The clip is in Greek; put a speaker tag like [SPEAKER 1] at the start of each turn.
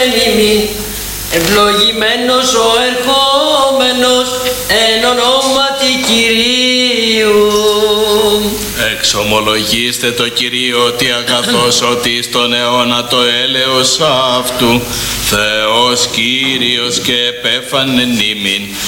[SPEAKER 1] ημίν, ευλογημένος ο ερχόμενος εν ονόματι Κυρίου.
[SPEAKER 2] Εξομολογήστε το Κυρίο ότι αγαθός ότι στον αιώνα το έλεος αυτού, Θεός Κύριος και επέφανεν ημίν,